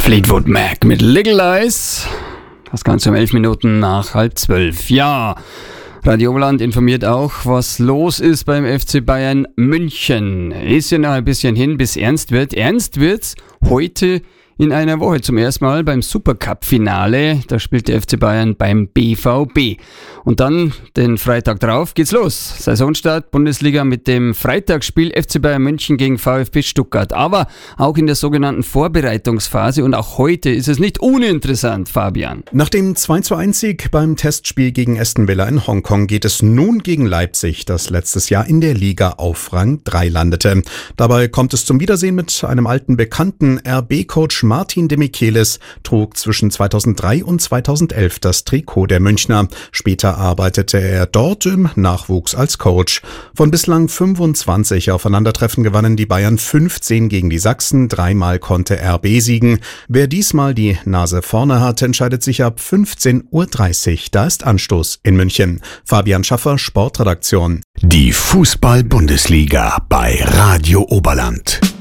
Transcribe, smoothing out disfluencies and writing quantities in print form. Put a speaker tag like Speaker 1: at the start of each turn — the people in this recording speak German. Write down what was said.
Speaker 1: Fleetwood Mac mit Little Lies. Das Ganze um 11 Minuten nach 11:30. Ja, Radio Oberland informiert auch, was los ist beim FC Bayern München. Ist ja noch ein bisschen hin, bis ernst wird. Ernst wird's heute in einer Woche zum ersten Mal beim Supercup-Finale. Da spielt der FC Bayern beim BVB. Und dann, den Freitag drauf, geht's los. Saisonstart, Bundesliga mit dem Freitagsspiel FC Bayern München gegen VfB Stuttgart. Aber auch in der sogenannten Vorbereitungsphase und auch heute ist es nicht uninteressant, Fabian.
Speaker 2: Nach dem 2:1-Sieg beim Testspiel gegen Aston Villa in Hongkong geht es nun gegen Leipzig, das letztes Jahr in der Liga auf Rang 3 landete. Dabei kommt es zum Wiedersehen mit einem alten Bekannten. RB-Coach Martin de Michelis trug zwischen 2003 und 2011 das Trikot der Münchner. Später arbeitete er dort im Nachwuchs als Coach. Von bislang 25 Aufeinandertreffen gewannen die Bayern 15 gegen die Sachsen. 3-mal konnte RB siegen. Wer diesmal die Nase vorne hat, entscheidet sich ab 15:30 Uhr. Da ist Anstoß in München. Fabian Schaffer, Sportredaktion.
Speaker 3: Die Fußball-Bundesliga bei Radio Oberland.